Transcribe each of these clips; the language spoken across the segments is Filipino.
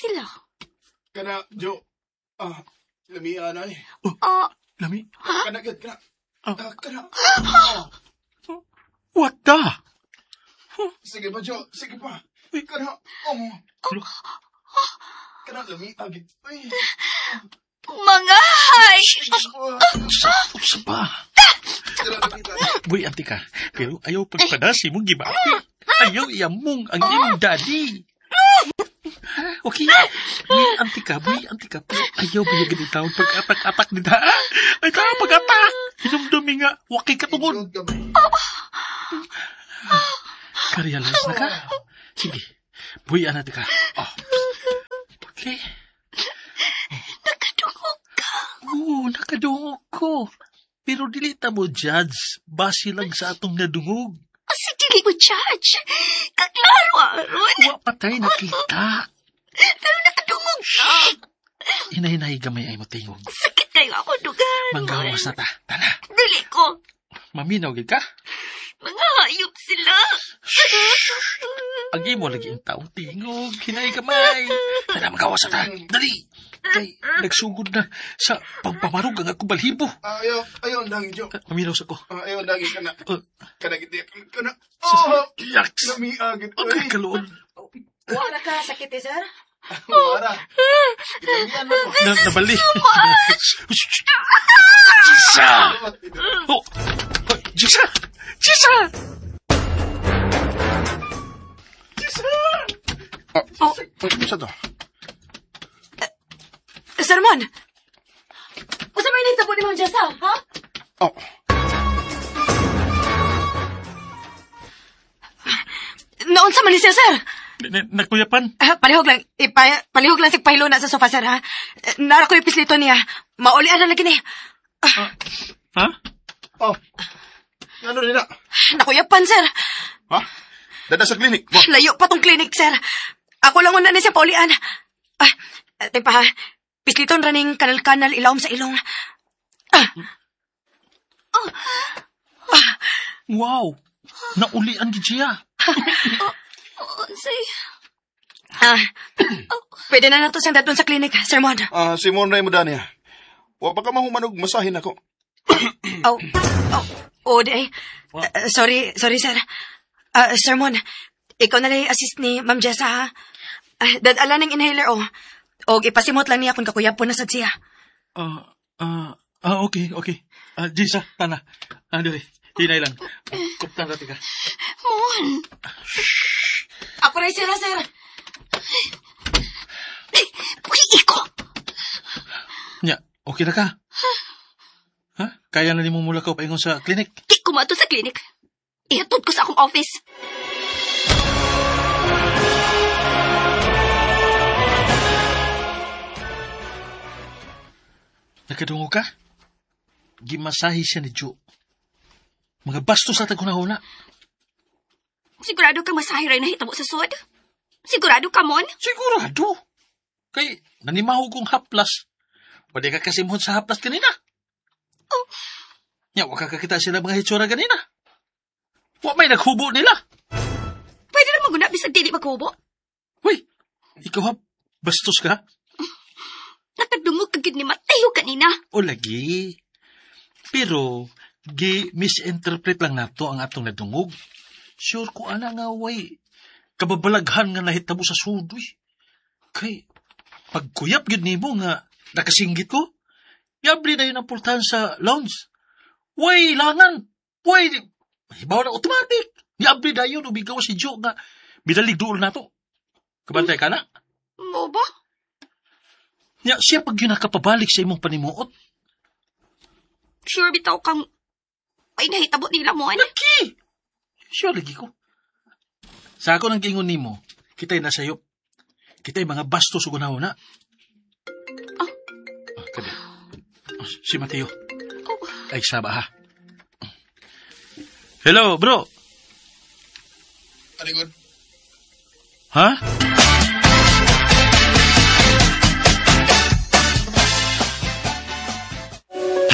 sila? Kana, Jo. Lami, anay. Lami? Kana, kana. Kana. What the? Sige pa, Jo. Sige pa. Kana, kana, lami, agit. Mga hay! Sa pa? Boy, anti ka. Pero ayaw pagpadasi mong gibapi. Ayaw iyamong ang imong daddy. Okay. Anti ka. Pero ayaw ba yung ganitawang pag-atak-atak nita? Ay, tawang pag-atak. Hinumdumi nga. Wakay ka tungod. Ka-realize na ka? Sige. Boy, anti ka. Okay. Nakadungog ka. Oo, nakadungog ko. Pero dilita mo, Judge. Basi lang sa atong nadungog. Sige mo, Judge. Kaklaro, Aron. Wa patay nakita. Pero nakadungog ka. Hinay-hinay gamay ay mo tingog. Sakit kayo ako, dugan. Manggawas na ta. Tala. Dili ko. Maminaw gid ka? Mga hayop sila. Agi mo lagi ang taong tingog. Hinay gamay. Tala, manggawas na ta. Dali. Kay, nagsugod na sa pagpamarog ang akong balhibo. Ayaw, dangin, Jo. Maminaw sa ko. Ayaw, dangin, kana. Kana, giti. Kana. Yaks. Lami, agit. Okay, kaloon. Wala ka sakit eh, sir? Wala. Gitamihan mo. Nabali. Jisa! Jisa! Jisa! Jisa to? Sir Mon! Usa may nahitabo ni Ma'am Jessa, ha? Naunsa man ni siya, sir? Nagkuyapan? Palihog lang. Palihog lang sig pahilo na sa sofa, sir, ha? Nara ko yung pislito niya. Maulian na lagi ni. Ha? Ano nila? Nakuyapan, sir. Ha? Dada sa klinik. Layo pa tong klinik, sir. Ako lang una na siya paulian. Tepa, ha? Pisliton raning kanal-kanal ilawom sa ilong. Wow! Naulian gid siya. Pwede na nato siyang dadon sa klinik, Sir Mon. Simon Ray mo daniya. Wa pa ka mahumanog, masahin ako. Day. Sorry, sir. Sir Mon, ikaw na lang assist ni Ma'am Jessa, ha? Dadala ng inhaler, O ipasimot lang niya kung kakuyap po na sad siya. Okay. Jisa, tana. Dali. Hinay lang. Kuptan natin ka. Mon. Ako na sir. Puli ko. Nya, okay na ka? Ha? Kaya na ni mo mula ka paingon sa klinik? Di ko mato sa klinik. Ihatod ko sa akong office. Nakadungo ka? Gimasahi siya ni Jo. Mga bastos sa tagunahuna. Sigurado ka masahe rin na hitabo sa suod? Sigurado ka, Mon? Sigurado. Kay, nanimaho kong haplas. Pwede ka kasimhon sa haplas kanina. Nya, waka kakita sila mga hitsura kanina. Wa may naghubo nila. Pwede na maguna bisag dili maghubo. Uy, ikaw ha, bastos ka? Nakadungog kagid ni Mateo kanina. O lagi. Pero, misinterpret lang nato ang atong nadungog. Sure ko ana nga way. Kababalaghan nga nahitabo sa sudoy. Kay, pagkuyap yun nimo nga nakasinggit ko, yabli na yun ang pultahan sa lounge. Way, langan. Way, hibaw na automatic. Yabli na yun, ubigaw si Jo nga bidalig doon na to. Kabantay ka na? Mo ba? Nya, siya pag yun nakapabalik sa imong panimuot. Sure bitaw kang ay nahitabo nila mo, ano? Lagi! Sure, lagi ko. Sa ako nang gingon nimo, kita'y nasayop. Kita'y mga bastos ugunahon na. Kabi. Si Mateo. Ay, saba ha. Hello, bro. Aligod. Ha?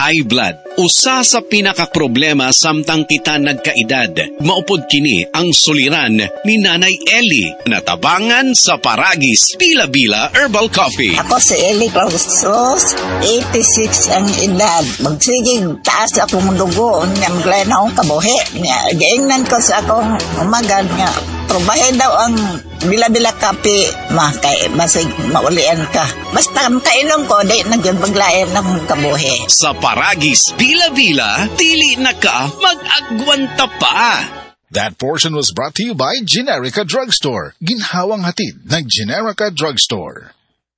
high blood, usa sa pinakaproblema samtang kita nagkaedad. Maupod kini ang suliran ni Nanay Ellie, natabangan sa Paragis Bila-Bila Herbal Coffee. Ako si Ellie Clausos, 86 ang edad. Magsigig taas akong dugo, nga maglay na akong kabuhi. Gaingnan ko sa akong umagad nga, probahe daw ang bila-bila kape, kay masig maulian ka. Basta kainom ko, di nagyan paglayan ng kabuhi. Sa Paragis Bila-Bila, dili na ka mag-agwanta pa. That portion was brought to you by Generica Drugstore. Ginhawang hatid ng Generica Drugstore.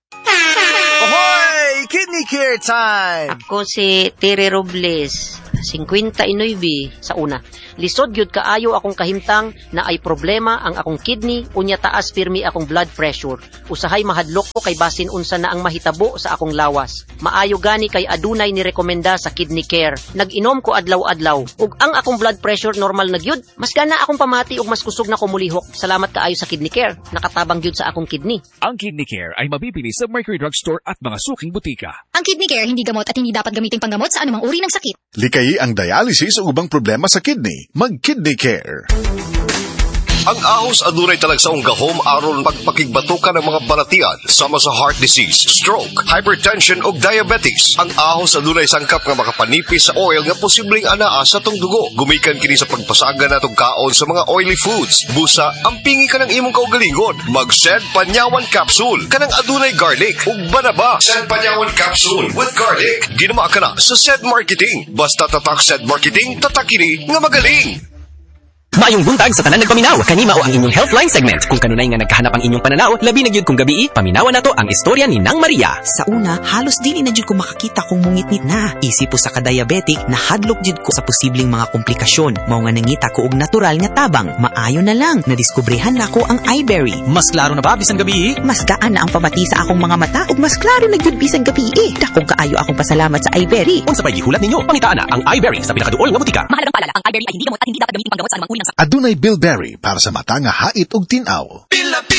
Ahoy! Kidney Care time! Ako si Tere Robles, 59 sa una. Lisod gyud kaayo akong kahimtang na ay problema ang akong kidney, unya taas pirmi akong blood pressure. Usahay mahadlok ko kay basin unsa na ang mahitabo sa akong lawas. Maayo gani kay adunay ni rekomenda sa Kidney Care. Nag-inom ko adlaw-adlaw ug ang akong blood pressure normal na gyud. Mas gana akong pamati ug mas kusog na ko mulihok. Salamat kaayo sa Kidney Care. Nakatabang gyud sa akong kidney. Ang Kidney Care ay mabibili sa Mercury Drugstore at mga suking butika. Ang Kidney Care hindi gamot at hindi dapat gamitin panggamot sa anumang uri ng sakit. Likayi ang dialysis o ubang problema sa kidney. Mag-Kidney Care. Ang ahos adunay talagsaong gahom aron pagpakigbatukan ng mga balatian sama sa heart disease, stroke, hypertension ug diabetes. Ang ahos adunay sangkap nga makapanipis sa oil nga posibleng anaa sa tong dugo. Gumikan kini sa pagpasaga natong kaon sa mga oily foods. Busa, ampingi ka ng imong kaugalingon. Mag-Sed Panyawan Capsule kanang adunay garlic ug banaba. Sed Panyawan Capsule with garlic. Ginama ka na sa Sed Marketing. Basta tatak Sed Marketing, tatak kini nga magaling. Maayong buntag sa tanan nagpaminaw, kanima o ang inyong Healthline segment. Kung kanunay nga nagkahanap ang inyong pananaw, labi na gyud kung gabi, paminawan nato ang istorya ni Nang Maria. Sa una, halos dili na gyud ko makakita kung mungit-ngit na. Isip po sa ka-diabetic, nahadlok gyud ko sa posibleng mga komplikasyon. Mao nga nangita ko og natural nga tabang. Maayo na lang, nadiskubrehan na ko ang iBerry. Mas klaro na ba bisan gabi? Mas gaan na ang pamati sa akong mga mata ug mas klaro na gyud bisan gabi. Dakong kaayo akong pasalamat sa iBerry. Unsa pay gihulat ninyo? Pangitaan na ang iBerry sa pinakaduol nga butika. Mahalagang paalala, ang iBerry ay hindi gamot at hindi dapat gamitin panggamot sa anumang uri ng sakit. Adunay Bilberry para sa mata nga hait ug tinaw.